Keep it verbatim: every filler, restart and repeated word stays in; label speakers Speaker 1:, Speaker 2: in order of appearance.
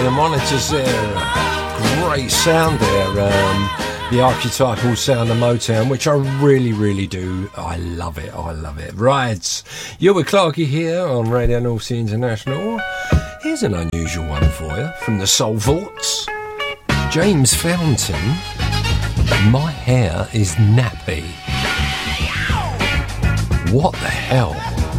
Speaker 1: The monitors there, great sound there, um, the archetypal sound of Motown, which I really, really do. I love it, I love it. Right, you're with Clarky here on Radio North Sea International. Here's an unusual one for you from the Soul Vaults. James Fountain, My Hair is Nappy. What the hell?